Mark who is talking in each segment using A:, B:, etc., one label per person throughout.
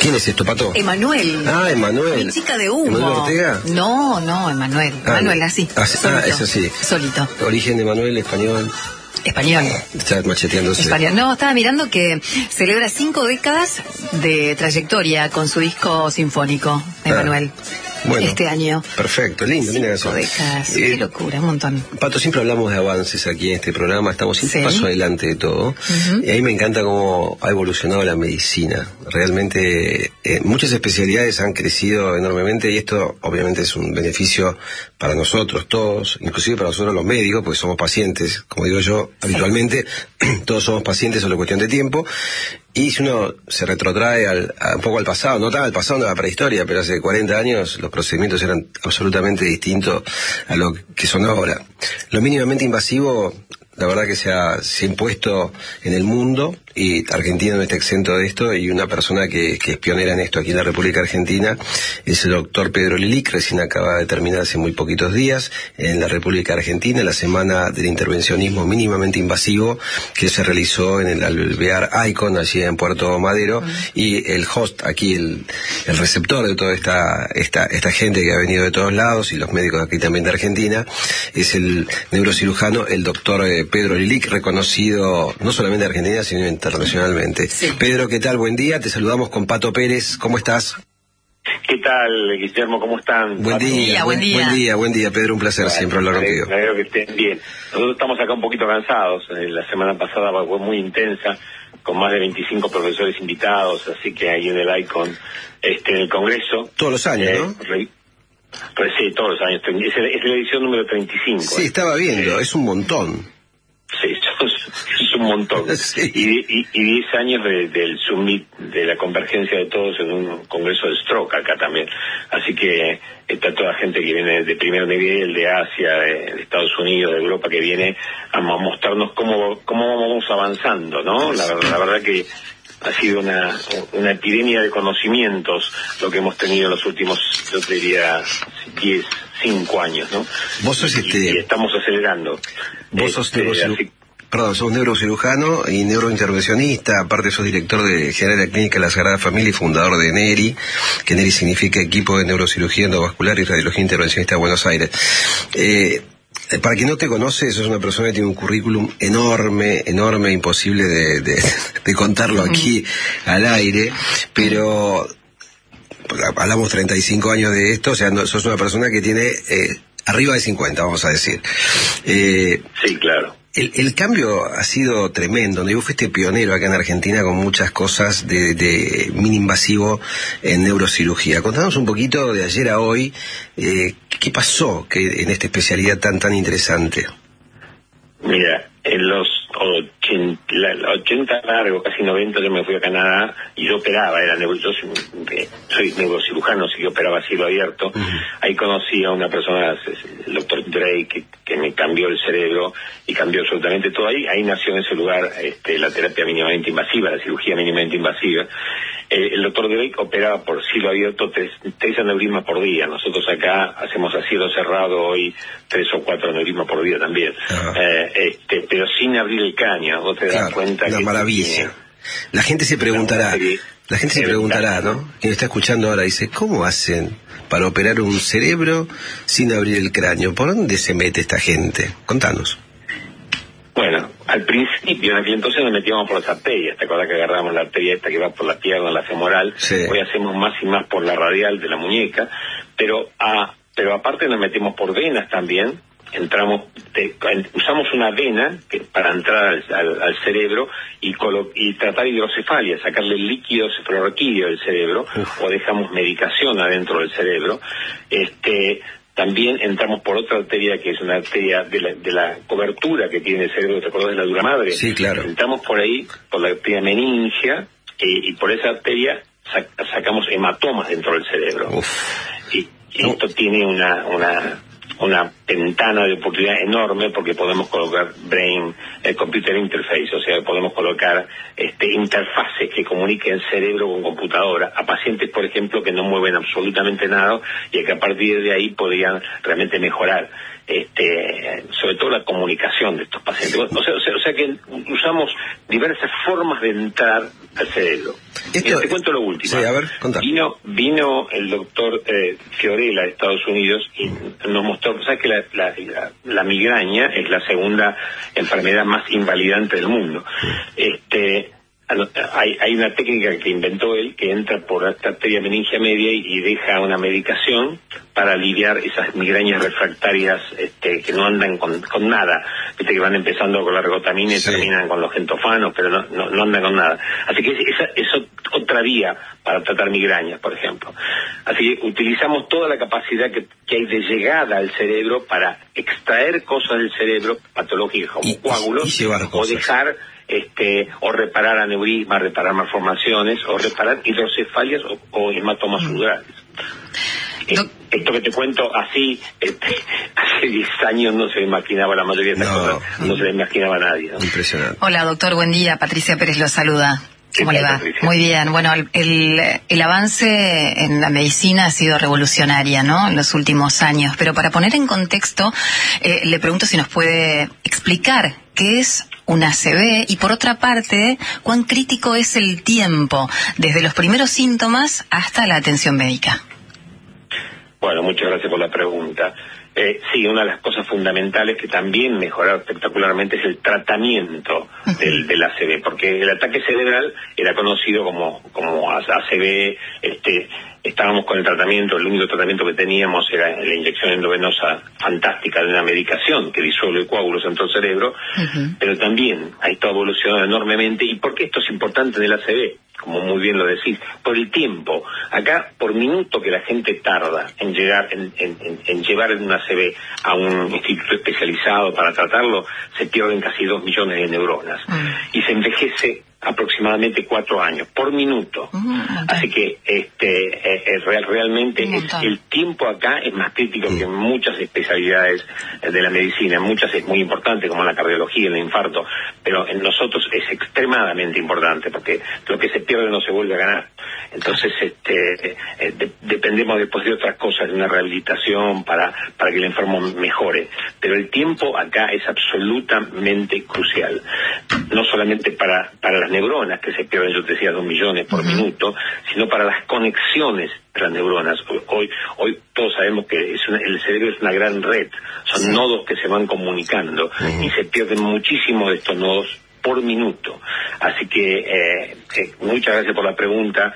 A: ¿Quién es esto, Pato?
B: Emanuel.
A: Ah, Emanuel.
B: Mi chica de humo.
A: ¿Emanuel Ortega?
B: No, Emanuel. Emanuel, así. Solito.
A: Eso sí.
B: Solito.
A: Origen de Emanuel, español.
B: Español.
A: Está macheteándose.
B: Español. No, estaba mirando que celebra 5 décadas de trayectoria con su disco sinfónico, Emanuel.
A: Bueno,
B: este año.
A: Perfecto, lindo, mira eso.
B: 5 décadas, qué locura, un montón.
A: Pato, siempre hablamos de avances aquí en este programa, estamos siempre un paso adelante de todo. Y a mí me encanta cómo ha evolucionado la medicina. Realmente muchas especialidades han crecido enormemente y esto obviamente es un beneficio para nosotros todos, inclusive para nosotros los médicos, porque somos pacientes, como digo yo habitualmente, todos somos pacientes, solo cuestión de tiempo. Y si uno se retrotrae un poco al pasado, no tan al pasado de la prehistoria, pero hace 40 años los procedimientos eran absolutamente distintos a lo que son ahora. Lo mínimamente invasivo, la verdad que se ha impuesto en el mundo, y Argentina no está exento de esto, y una persona que es pionera en esto aquí en la República Argentina es el doctor Pedro Lilic, recién acaba de terminar hace muy poquitos días en la República Argentina la semana del intervencionismo mínimamente invasivo que se realizó en el alvear Icon allí en Puerto Madero, y el host aquí, el receptor de toda esta gente que ha venido de todos lados, y los médicos aquí también de Argentina, es el neurocirujano, el doctor Pedro Lilic, reconocido no solamente en Argentina sino internacionalmente. Sí. Pedro, ¿qué tal? Buen día, te saludamos con Pato Pérez, ¿cómo estás?
C: ¿Qué tal, Guillermo? ¿Cómo están?
A: Buen día, Pedro, un placer siempre hablar contigo.
C: Espero que estén bien. Nosotros estamos acá un poquito cansados, la semana pasada fue muy intensa, con más de 25 profesores invitados, así que ahí en el Icon, en el Congreso.
A: Todos los años, ¿no?
C: Pues sí, todos los años, es la edición número 35.
A: Sí, estaba viendo, es un montón.
C: Sí, es un montón. Sí. Y 10 años del summit, de la convergencia de todos en un congreso de stroke acá también. Así que está toda gente que viene de primer nivel, de Asia, de Estados Unidos, de Europa, que viene a mostrarnos cómo vamos avanzando, ¿no? La verdad que ha sido una epidemia de conocimientos lo que hemos tenido en los últimos, yo te diría, 5 años, ¿no?
A: Vos sos
C: y estamos acelerando.
A: Vos sos sos neurocirujano y neurointervencionista, aparte sos director general de la Clínica La Sagrada Familia y fundador de NERI, que NERI significa Equipo de Neurocirugía Endovascular y Radiología Intervencionista de Buenos Aires. Para quien no te conoce, sos una persona que tiene un currículum enorme, imposible de contarlo aquí al aire, pero hablamos 35 años de esto, o sea, sos una persona que tiene arriba de 50, vamos a decir.
C: Sí, claro.
A: El cambio ha sido tremendo, ¿no? Y vos fuiste pionero acá en Argentina con muchas cosas de mini-invasivo en neurocirugía. Contanos un poquito de ayer a hoy, ¿qué pasó en esta especialidad tan interesante?
C: Mira, en los 80 largos, casi 90, yo me fui a Canadá y yo operaba, soy neurocirujano, así que operaba a cielo abierto. Ahí conocí a una persona, el doctor Drake, que me cambió el cerebro y cambió absolutamente todo. Ahí nació en ese lugar la terapia mínimamente invasiva, la cirugía mínimamente invasiva. El doctor Drake operaba por cielo abierto 3 aneurismas por día. Nosotros acá hacemos a cielo cerrado hoy 3 o 4 aneurismas por día también. Pero sin abrir el cráneo, vos te das cuenta
A: una
C: que...
A: maravilla. La gente se preguntará, ¿no? Quien está escuchando ahora dice, ¿cómo hacen para operar un cerebro sin abrir el cráneo? ¿Por dónde se mete esta gente? Contanos.
C: Bueno, al principio, en aquel entonces nos metíamos por las arterias. ¿Te acuerdas que agarramos la arteria esta que va por la pierna, la femoral? Sí. Hoy hacemos más y más por la radial de la muñeca, pero aparte nos metimos por venas también. Usamos una vena para entrar al cerebro y tratar hidrocefalia, sacarle el líquido cefalorraquídeo del cerebro, o dejamos medicación adentro del cerebro. También entramos por otra arteria que es una arteria de la cobertura que tiene el cerebro, ¿te acuerdas de la dura madre?
A: Sí, claro.
C: Entramos por ahí, por la arteria meningia, y por esa arteria sacamos hematomas dentro del cerebro. Y esto tiene una ventana de oportunidad enorme, porque podemos colocar brain computer interface, o sea, podemos colocar interfaces que comuniquen cerebro con computadora a pacientes, por ejemplo, que no mueven absolutamente nada, y que a partir de ahí podrían realmente mejorar sobre todo la comunicación de estos pacientes. O sea que usamos diversas formas de entrar al cerebro. Te cuento lo último.
A: Sí, a ver, contá.
C: Vino el doctor Fiorella de Estados Unidos y nos mostró, ¿sabes que la migraña es la segunda enfermedad más invalidante del mundo? Hay una técnica que inventó él que entra por la arteria meningia media y deja una medicación para aliviar esas migrañas refractarias que no andan con nada. Viste que van empezando con la ergotamina y terminan con los gentofanos, pero no andan con nada. Así que es otra vía para tratar migrañas, por ejemplo. Así que utilizamos toda la capacidad que hay de llegada al cerebro para extraer cosas del cerebro patológicas como coágulos o dejar o reparar aneurismas, reparar malformaciones, o reparar hidrocefalias o hematomas sudorales. Esto que te cuento así, hace 10 años no se imaginaba la mayoría de estas cosas, no se le imaginaba a nadie, ¿no?
A: Impresionante.
B: Hola, doctor, buen día. Patricia Pérez lo saluda. ¿Cómo le va? Patricia? Muy bien. Bueno, el avance en la medicina ha sido revolucionaria, ¿no?, en los últimos años. Pero para poner en contexto, le pregunto si nos puede explicar qué es una ACV y, por otra parte, cuán crítico es el tiempo desde los primeros síntomas hasta la atención médica.
C: Bueno, muchas gracias por la pregunta. Sí, una de las cosas fundamentales que también mejoró espectacularmente es el tratamiento del ACV, porque el ataque cerebral era conocido como ACV. Estábamos con el tratamiento, el único tratamiento que teníamos era la inyección endovenosa fantástica de una medicación que disuelve coágulos en todo el cerebro, pero también ha estado evolucionando enormemente. ¿Y por qué esto es importante en el ACV? Como muy bien lo decís, por el tiempo. Acá, por minuto que la gente tarda en llegar, en llevar un ACV a un instituto especializado para tratarlo, se pierden casi 2 millones de neuronas. Y se envejece aproximadamente 4 años por minuto. Así que realmente el tiempo acá es más crítico que en muchas especialidades de la medicina. En muchas es muy importante, como en la cardiología, en el infarto, pero en nosotros es extremadamente importante, porque lo que se pierde no se vuelve a ganar. Entonces dependemos después de otras cosas, de una rehabilitación para que el enfermo mejore, pero el tiempo acá es absolutamente crucial, no solamente para las neuronas que se pierden, yo te decía, 2 millones por minuto, sino para las conexiones de las neuronas. Hoy todos sabemos que el cerebro es una gran red, son nodos que se van comunicando y se pierden muchísimos de estos nodos por minuto. Así que muchas gracias por la pregunta.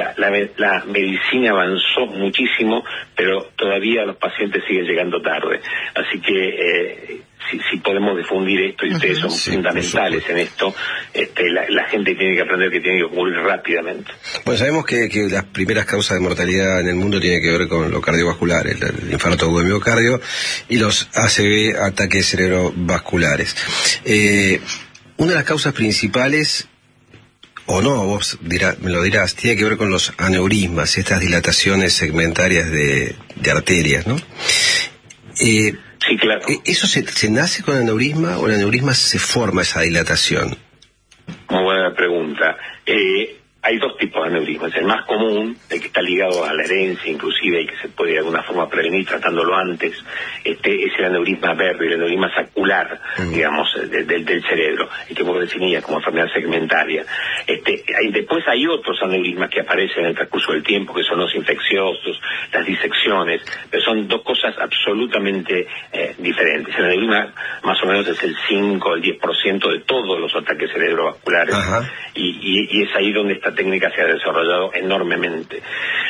C: La medicina avanzó muchísimo, pero todavía los pacientes siguen llegando tarde. Así que si podemos difundir esto, y ustedes son fundamentales en esto, la gente tiene que aprender que tiene que ocurrir rápidamente.
A: Bueno, sabemos que las primeras causas de mortalidad en el mundo tienen que ver con lo cardiovascular, el infarto agudo de miocardio y los ACV, ataques cerebrovasculares. Una de las causas principales, o no, vos me lo dirás, tiene que ver con los aneurismas, estas dilataciones segmentarias de arterias, ¿no?
C: Sí, claro.
A: ¿Eso se nace con aneurisma o el aneurisma se forma esa dilatación?
C: Muy buena pregunta. Hay 2 tipos de aneurismas. El más común, el que está ligado a la herencia inclusive, y que se puede de alguna forma prevenir tratándolo antes, es el aneurisma verde, el aneurisma sacular, digamos, del cerebro, y que vos definías como enfermedad segmentaria. Después hay otros aneurismas que aparecen en el transcurso del tiempo, que son los infecciosos, las disecciones, pero son 2 cosas absolutamente diferentes. El aneurisma más o menos es el 5, el 10% de todos los ataques cerebrovasculares, y es ahí donde esta técnica se ha desarrollado enormemente.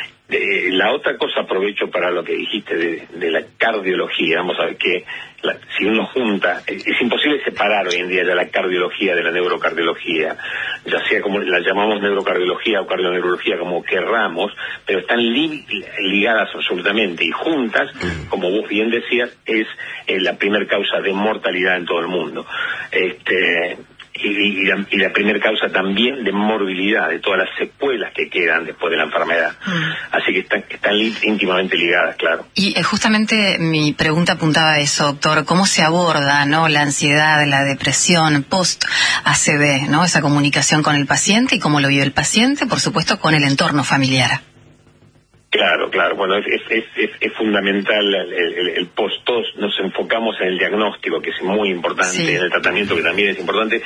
C: La otra cosa, aprovecho para lo que dijiste de la cardiología. Vamos a ver que si uno junta, es imposible separar hoy en día ya la cardiología de la neurocardiología, ya sea como la llamamos neurocardiología o cardioneurología, como querramos, pero están ligadas absolutamente, y juntas, como vos bien decías, es la primer causa de mortalidad en todo el mundo. Y la primera causa también de morbilidad, de todas las secuelas que quedan después de la enfermedad. Así que están íntimamente ligadas, claro.
B: Y justamente mi pregunta apuntaba a eso, doctor. ¿Cómo se aborda, no, la ansiedad, la depresión post-ACV, no, esa comunicación con el paciente y cómo lo vive el paciente, por supuesto, con el entorno familiar?
C: Claro. Bueno, es fundamental el post-tos. Nos enfocamos en el diagnóstico, que es muy importante, en el tratamiento, que también es importante,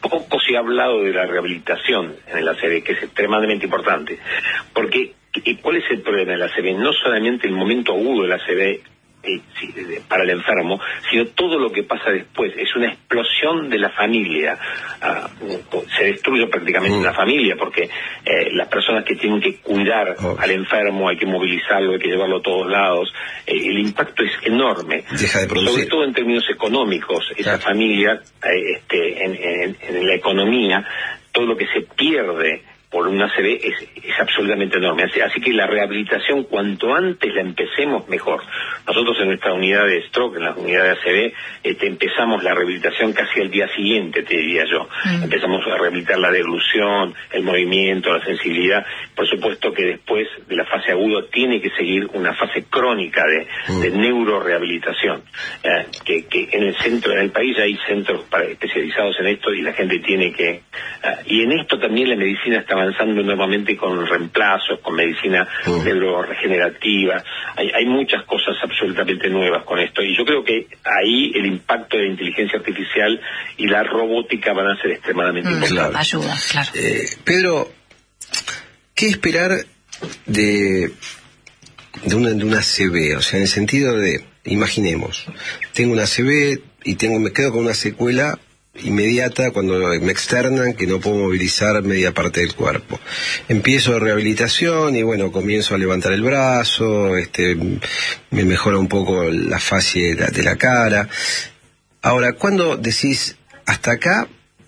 C: poco se ha hablado de la rehabilitación en el ACV, que es extremadamente importante. Porque, ¿cuál es el problema del ACV? No solamente el momento agudo del ACV para el enfermo, sino todo lo que pasa después. Es una explosión de la familia. Se destruye prácticamente la familia, porque las personas que tienen que cuidar al enfermo, hay que movilizarlo, hay que llevarlo a todos lados. El impacto es enorme.
A: Deja de producir.
C: Sobre todo en términos económicos. Esa familia, en la economía, todo lo que se pierde por un ACV es absolutamente enorme. Así que la rehabilitación, cuanto antes la empecemos, mejor. Nosotros en nuestra unidad de stroke, en la unidad de ACV, empezamos la rehabilitación casi al día siguiente, te diría yo. Empezamos a rehabilitar la deglución, el movimiento, la sensibilidad. Por supuesto que después de la fase aguda tiene que seguir una fase crónica de neurorehabilitación. Que en el país hay centros especializados en esto, y la gente tiene que... y en esto también la medicina está avanzando nuevamente con reemplazos, con medicina neuroregenerativa. Hay muchas cosas absolutamente nuevas con esto, y yo creo que ahí el impacto de la inteligencia artificial y la robótica van a ser extremadamente importantes.
B: Claro. Ayuda, claro.
A: Pedro, ¿qué esperar de una ACV? O sea, en el sentido de, imaginemos, tengo una ACV y me quedo con una secuela inmediata cuando me externan, que no puedo movilizar media parte del cuerpo. Empiezo rehabilitación y bueno, comienzo a levantar el brazo, me mejora un poco la fascia de la cara. Ahora, ¿cuándo decís hasta acá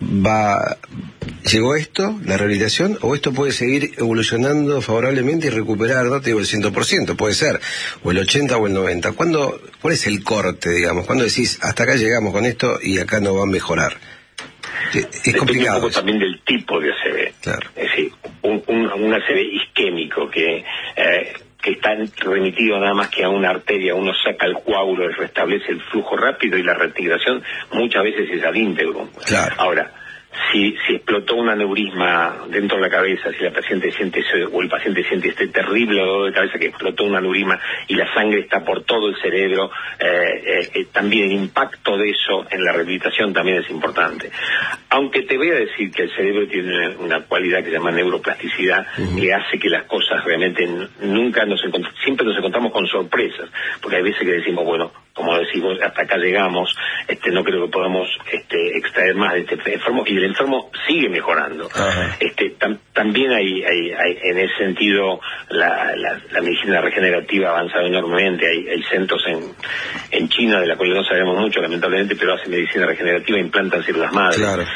A: llegó esto, la rehabilitación, o esto puede seguir evolucionando favorablemente y recuperar, no te digo el 100%, puede ser, o el 80 o el 90? ¿Cuál es el corte, digamos? ¿Cuándo decís, hasta acá llegamos con esto y acá no va a mejorar? Es complicado.
C: Un poco también del tipo de ACV.
A: Claro.
C: Es decir, un ACV isquémico que está remitido nada más que a una arteria, uno saca el coágulo y restablece el flujo rápido, y la reintegración muchas veces es ad íntegro.
A: Claro.
C: Ahora, si explotó un aneurisma dentro de la cabeza, si la paciente siente o el paciente siente este terrible dolor de cabeza que explotó un aneurisma y la sangre está por todo el cerebro, también el impacto de eso en la rehabilitación también es importante. Aunque te voy a decir que el cerebro tiene una cualidad que se llama neuroplasticidad, que hace que las cosas realmente siempre nos encontramos con sorpresas, porque hay veces que decimos, bueno, como decimos, hasta acá llegamos, no creo que podamos extraer más de este enfermo, y el enfermo sigue mejorando. También hay en ese sentido la medicina regenerativa ha avanzado enormemente. Hay centros en China, de la cual no sabemos mucho lamentablemente, pero hacen medicina regenerativa, implantan células madre.
A: Claro.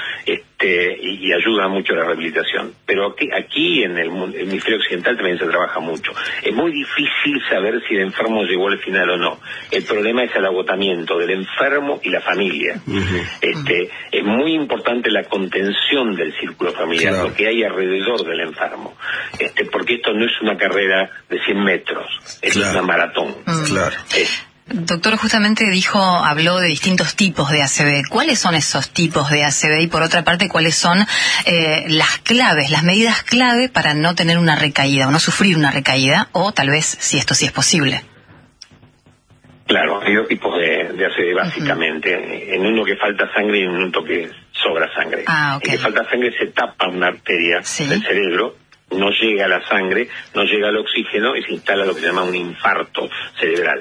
C: Y ayuda mucho a la rehabilitación. Pero aquí en el hemisferio occidental también se trabaja mucho. Es muy difícil saber si el enfermo llegó al final o no. El problema es el agotamiento del enfermo y la familia. Es muy importante la contención del círculo familiar, claro, lo que hay alrededor del enfermo. Porque esto no es una carrera de 100 metros, es una maratón.
A: Claro.
B: Doctor, justamente habló de distintos tipos de ACV. ¿Cuáles son esos tipos de ACV? Y por otra parte, ¿cuáles son las claves, las medidas clave para no tener una recaída o no sufrir una recaída? O tal vez, si esto sí es posible.
C: Claro, hay dos tipos de ACV básicamente. En uno que falta sangre y en otro que sobra sangre.
B: Okay.
C: En que falta sangre se tapa una arteria del cerebro, no llega la sangre, no llega el oxígeno y se instala lo que se llama un infarto cerebral.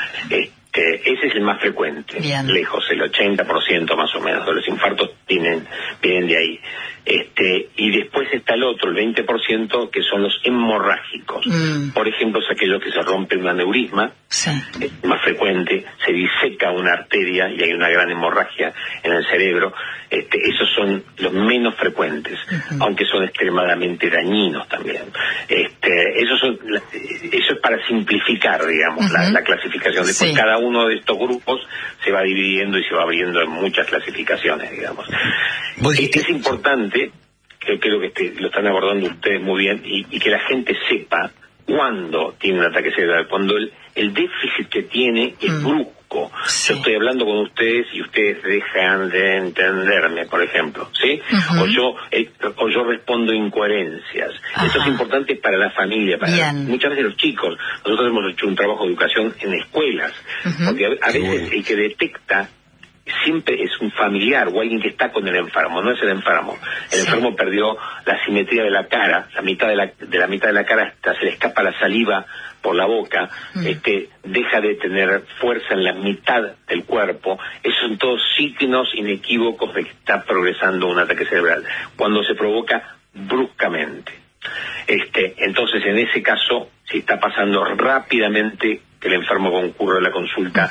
C: Ese es el más frecuente, lejos, el 80% más o menos de los infartos vienen de ahí. Y después está el otro, el 20%, que son los hemorrágicos. Por ejemplo, es aquello que se rompe un aneurisma, más frecuente, se diseca una arteria y hay una gran hemorragia en el cerebro. Esos son los menos frecuentes, aunque son extremadamente dañinos también. Eso es para simplificar, digamos, la clasificación. Después cada uno de estos grupos se va dividiendo y se va abriendo en muchas clasificaciones, digamos. Es importante, que creo que lo están abordando ustedes muy bien, y que la gente sepa cuándo tiene un ataque cerebral, cuando el déficit que tiene es brusco. Yo estoy hablando con ustedes y ustedes dejan de entenderme, por ejemplo, ¿sí? O yo respondo incoherencias. Eso es importante para la familia, muchas veces los chicos. Nosotros hemos hecho un trabajo de educación en escuelas, porque a veces el que detecta siempre es un familiar o alguien que está con el enfermo, no es el enfermo. El enfermo perdió la simetría de la cara, la mitad de la mitad de la cara hasta se le escapa la saliva por la boca, deja de tener fuerza en la mitad del cuerpo. Esos son todos signos inequívocos de que está progresando un ataque cerebral, cuando se provoca bruscamente. Entonces, en ese caso, si está pasando rápidamente, que el enfermo concurre a la consulta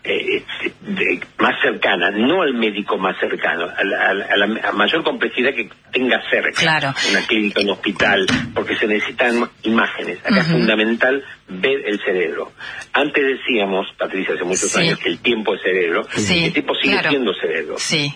C: más cercana, no al médico más cercano, a mayor complejidad que tenga cerca,
B: claro,
C: una clínica, un hospital, porque se necesitan imágenes. Acá es fundamental ver el cerebro. Antes decíamos, Patricia, hace muchos años, que el tiempo es cerebro. El tiempo sigue siendo cerebro.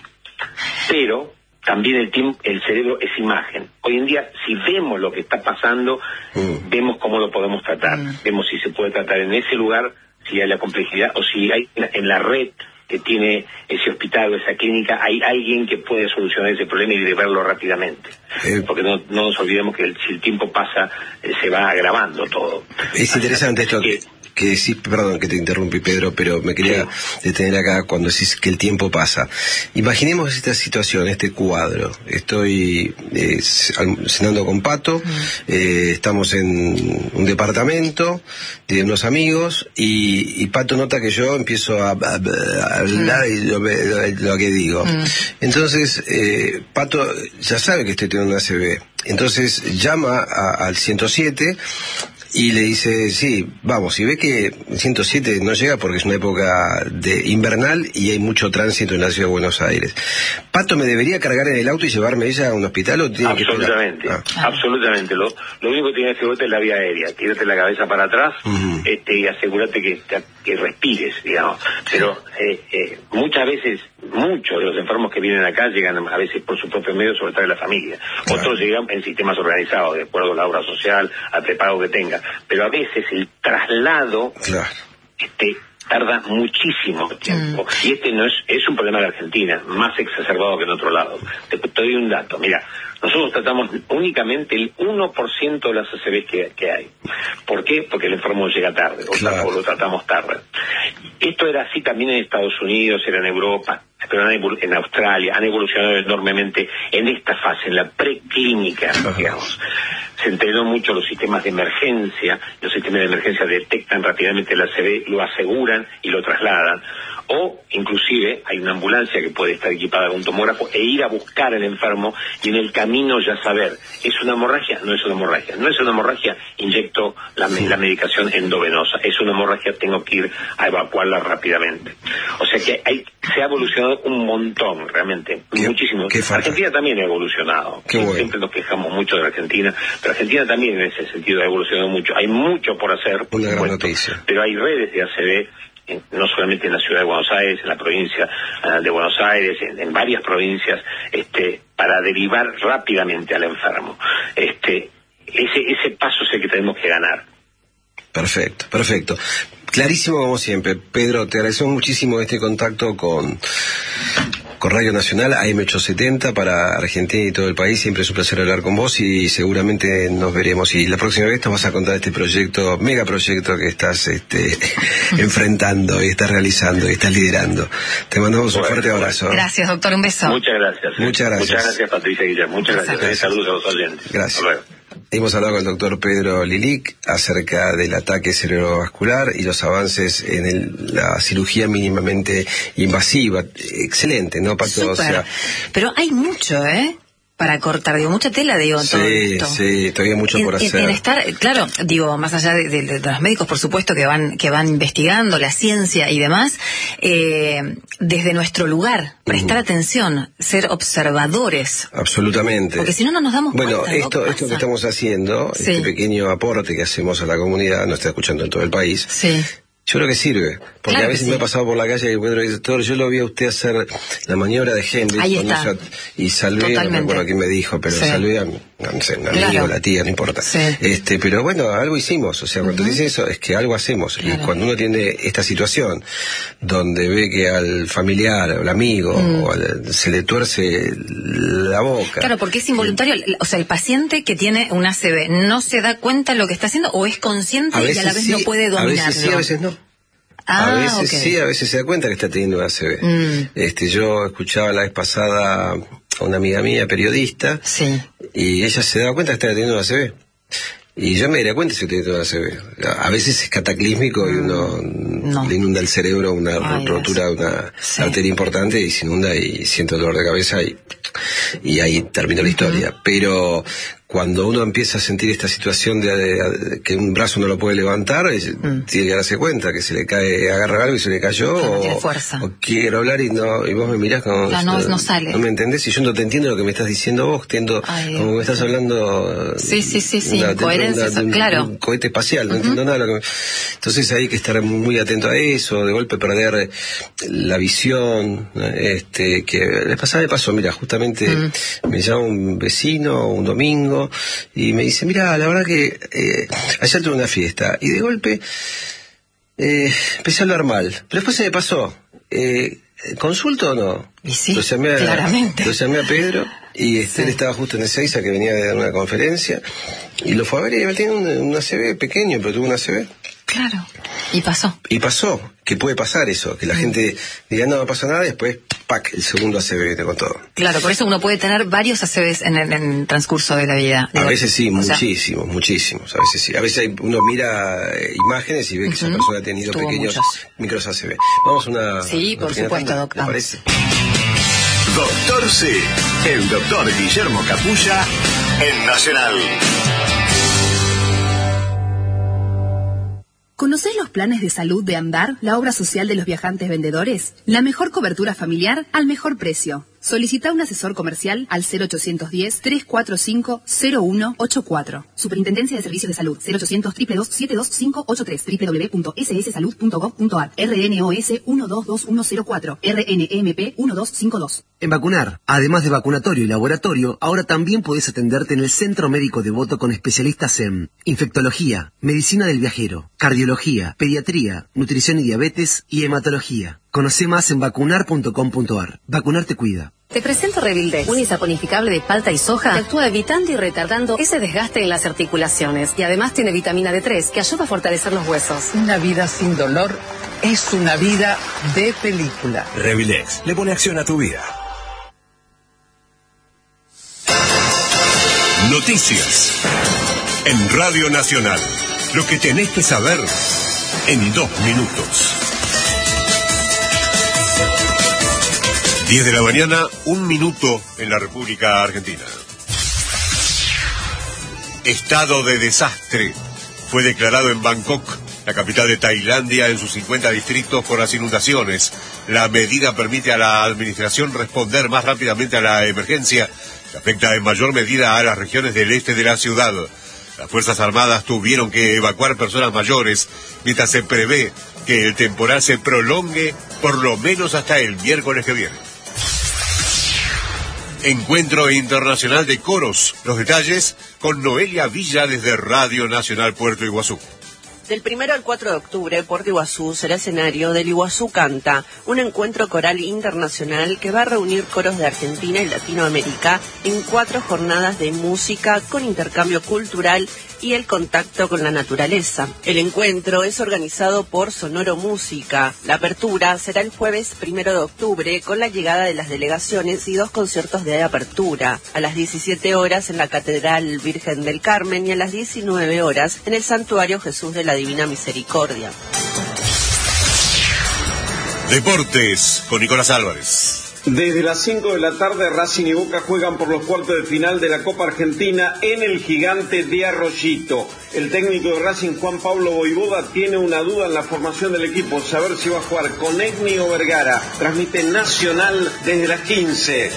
C: Pero también el cerebro es imagen. Hoy en día, si vemos lo que está pasando, vemos cómo lo podemos tratar. Vemos si se puede tratar en ese lugar, si hay la complejidad, o si hay en la red que tiene ese hospital o esa clínica, hay alguien que puede solucionar ese problema y de verlo rápidamente. Porque no nos olvidemos que si el tiempo pasa, se va agravando todo.
A: Es interesante esto que sí, perdón que te interrumpí, Pedro, pero me quería detener acá cuando decís que el tiempo pasa. Imaginemos esta situación, este cuadro. Estoy cenando con Pato, estamos en un departamento de unos amigos y Pato nota que yo empiezo a hablar y lo que digo. Entonces, Pato ya sabe que estoy teniendo una ACV. Entonces llama al 107 y le dice, sí, vamos, y ve que 107 no llega porque es una época de invernal y hay mucho tránsito en la ciudad de Buenos Aires. ¿Pato me debería cargar en el auto y llevarme ella a un hospital o tiene
C: absolutamente, absolutamente. Lo único que tiene que hacer es la vía aérea. Tírate la cabeza para atrás y asegúrate que respires, digamos. Pero muchas veces, muchos de los enfermos que vienen acá llegan a veces por su propio medio, sobre todo de la familia. Claro. Otros llegan en sistemas organizados, de acuerdo a la obra social, al prepago que tenga. Pero a veces el traslado tarda muchísimo tiempo. Y no es un problema de Argentina, más exacerbado que en otro lado. Te doy un dato. Mira, nosotros tratamos únicamente el 1% de las ACVs que hay. ¿Por qué? Porque el enfermo llega tarde, o lo tratamos tarde. Esto era así también en Estados Unidos, era en Europa, pero en Australia, han evolucionado enormemente en esta fase, en la preclínica, digamos. Se entrenó mucho los sistemas de emergencia, los sistemas de emergencia detectan rápidamente el ACV, lo aseguran y lo trasladan. O, inclusive, hay una ambulancia que puede estar equipada con un tomógrafo e ir a buscar al enfermo y en el camino ya saber, ¿es una hemorragia? No es una hemorragia. No es una hemorragia, inyecto la medicación endovenosa. Es una hemorragia, tengo que ir a evacuarla rápidamente. O sea que se ha evolucionado un montón, realmente, muchísimo. Argentina también ha evolucionado. Siempre nos quejamos mucho de la Argentina, pero Argentina también en ese sentido ha evolucionado mucho. Hay mucho por hacer, por supuesto, pero hay redes de ACV, no solamente en la ciudad de Buenos Aires, en la provincia de Buenos Aires, en varias provincias, para derivar rápidamente al enfermo. Ese paso es el que tenemos que ganar.
A: Perfecto. Clarísimo como siempre. Pedro, te agradecemos muchísimo este contacto con Radio Nacional, AM870 para Argentina y todo el país. Siempre es un placer hablar con vos y seguramente nos veremos. Y la próxima vez te vas a contar este proyecto, megaproyecto que estás enfrentando y estás realizando y estás liderando. Te mandamos un fuerte abrazo.
B: Gracias, doctor. Un beso.
C: Muchas gracias.
A: Muchas
C: gracias, Patricia Guillermo. Muchas gracias. Saludos a los oyentes.
A: Gracias. Hasta luego. Hemos hablado con el doctor Pedro Lilic acerca del ataque cerebrovascular y los avances en la cirugía mínimamente invasiva. Excelente, ¿no, Pato? O sea,
B: pero hay mucho, para cortar, mucha tela, todo esto.
A: Sí, todavía mucho por hacer.
B: En estar, claro, más allá de los médicos, por supuesto, que van investigando la ciencia y demás, desde nuestro lugar, prestar atención, ser observadores.
A: Absolutamente.
B: Porque si no, no nos damos cuenta.
A: Bueno, esto que estamos haciendo, este pequeño aporte que hacemos a la comunidad, nos está escuchando en todo el país.
B: Sí.
A: Yo creo que sirve, porque a veces me he pasado por la calle y Pedro dice, doctor, yo lo vi a usted hacer la maniobra de Henry y salvé, no me acuerdo quién me dijo, pero salvé a no sé, un amigo, la tía, no importa. Pero bueno, algo hicimos, o sea, cuando dice eso es que algo hacemos. Y cuando uno tiene esta situación donde ve que al familiar, o al amigo, se le tuerce la boca.
B: Claro, porque es involuntario, o sea, el paciente que tiene un ACV no se da cuenta de lo que está haciendo o es consciente y a la vez no puede dominarlo.
A: A veces sí, a veces no. A veces sí, a veces se da cuenta que está teniendo un ACV. Yo escuchaba la vez pasada a una amiga mía, periodista, y ella se daba cuenta que estaba teniendo un ACV. Y yo me daría cuenta si usted todo ACV. A veces es cataclísmico y uno le inunda el cerebro una rotura de una arteria importante y se inunda y siento dolor de cabeza y ahí terminó la historia. Pero cuando uno empieza a sentir esta situación de que un brazo no lo puede levantar, tiene que darse cuenta que se le cae, agarra algo y se le cayó, o quiero hablar y vos me mirás como
B: no sale.
A: No me entendés y yo no te entiendo lo que me estás diciendo vos, como me estás hablando
B: coherencia, claro.
A: Un cohete espacial, no entiendo nada. Entonces hay que estar muy atento a eso, de golpe perder la visión, que me pasó, mira, justamente me llama un vecino un domingo y me dice, mira, la verdad que ayer tuve una fiesta y de golpe empecé a hablar mal, pero después se me pasó. ¿Consulto o no?
B: Y sí,
A: claramente. Lo llamé a Pedro y él estaba justo en Ezeiza, que venía de dar una conferencia, y lo fue a ver y él tenía un ACV pequeño, pero tuvo un ACV.
B: Claro, y pasó,
A: que puede pasar eso, que la gente diga no pasa nada y después, ¡pac!, el segundo ACV con todo.
B: Claro, por eso uno puede tener varios ACVs en el transcurso de la vida.
A: A veces sí, muchísimos, a veces sí. A veces uno mira imágenes y ve que esa persona ha tenido pequeños micros ACV. Vamos a una...
B: Sí, por supuesto, doctor.
A: ¿Me parece?
D: Doctor C, el doctor Guillermo Capulla, en Nacional.
E: ¿Conocés los planes de salud de Andar, la obra social de los viajantes vendedores? La mejor cobertura familiar al mejor precio. Solicita un asesor comercial al 0810-345-0184. Superintendencia de Servicios de Salud, 0800-222-72583, www.sssalud.gov.ar, RNOS 122104, RNMP 1252.
F: En Vacunar, además de vacunatorio y laboratorio, ahora también podés atenderte en el Centro Médico Devoto con especialistas en infectología, medicina del viajero, cardiología, pediatría, nutrición y diabetes y hematología. Conoce más en vacunar.com.ar. Vacunar te cuida.
G: Te presento Revildex, un isaponificable de palta y soja que actúa evitando y retardando ese desgaste en las articulaciones. Y además tiene vitamina D3 que ayuda a fortalecer los huesos.
H: Una vida sin dolor es una vida de película.
D: Revildex le pone acción a tu vida. Noticias en Radio Nacional. Lo que tenés que saber en 2 minutos. 10 de la mañana, 1 minuto en la República Argentina. Estado de desastre fue declarado en Bangkok, la capital de Tailandia, en sus 50 distritos por las inundaciones. La medida permite a la administración responder más rápidamente a la emergencia, que afecta en mayor medida a las regiones del este de la ciudad. Las Fuerzas Armadas tuvieron que evacuar personas mayores, mientras se prevé que el temporal se prolongue por lo menos hasta el miércoles que viene. Encuentro Internacional de Coros. Los detalles con Noelia Villa desde Radio Nacional Puerto Iguazú.
I: Del 1 al 4 de octubre, Puerto Iguazú será escenario del Iguazú Canta, un encuentro coral internacional que va a reunir coros de Argentina y Latinoamérica en 4 jornadas de música con intercambio cultural y el contacto con la naturaleza. El encuentro es organizado por Sonoro Música. La apertura será el jueves 1 de octubre con la llegada de las delegaciones y 2 conciertos de apertura. A las 17 horas en la Catedral Virgen del Carmen y a las 19 horas en el Santuario Jesús de la Divina Misericordia.
D: Deportes con Nicolás Álvarez.
J: Desde las 5 de la tarde, Racing y Boca juegan por los cuartos de final de la Copa Argentina en el Gigante de Arroyito. El técnico de Racing, Juan Pablo Voivoda, tiene una duda en la formación del equipo, saber si va a jugar con Egni o Vergara. Transmite Nacional desde las 15.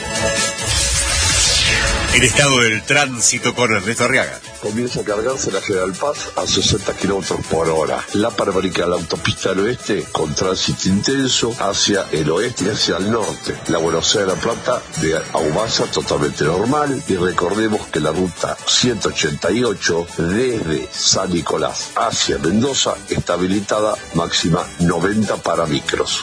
D: El estado del tránsito con Ernesto Arriaga.
K: Comienza a cargarse la General Paz a 60 kilómetros por hora. La Parabólica, la autopista del oeste, con tránsito intenso hacia el oeste y hacia el norte. La Buenos Aires de La Plata de Aumasa totalmente normal. Y recordemos que la ruta 188 desde San Nicolás hacia Mendoza está habilitada, máxima 90 para micros.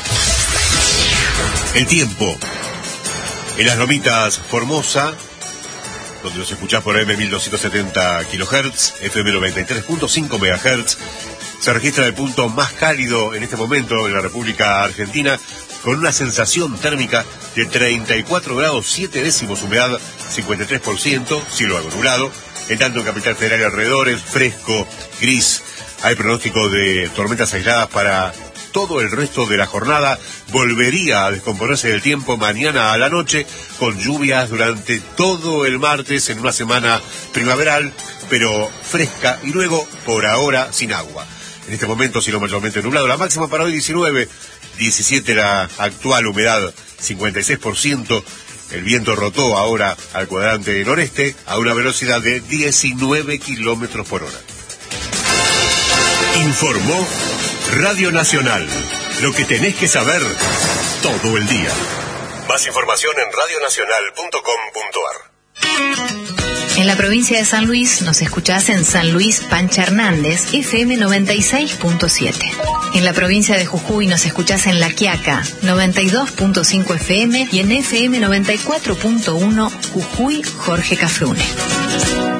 D: El tiempo. En las Lomitas, Formosa, donde nos escuchás por AM 1270 kHz, FM 93.5 MHz, Se registra el punto más cálido en este momento en la República Argentina, con una sensación térmica de 34 grados 7 décimos, humedad 53%, cielo algo nublado. En tanto en Capital Federal y alrededores, fresco, gris. Hay pronóstico de tormentas aisladas para todo el resto de la jornada. Volvería a descomponerse el tiempo mañana a la noche, con lluvias durante todo el martes en una semana primaveral, pero fresca, y luego, por ahora, sin agua. En este momento, cielo mayormente nublado. La máxima para hoy 19, 17 la actual, humedad 56%. El viento rotó ahora al cuadrante noreste a una velocidad de 19 kilómetros por hora. Informó Radio Nacional. Lo que tenés que saber todo el día. Más información en radionacional.com.ar.
B: En la provincia de San Luis nos escuchás en San Luis Pancha Hernández, FM 96.7. En la provincia de Jujuy nos escuchás en La Quiaca, 92.5 FM y en FM 94.1 Jujuy Jorge Cafrune.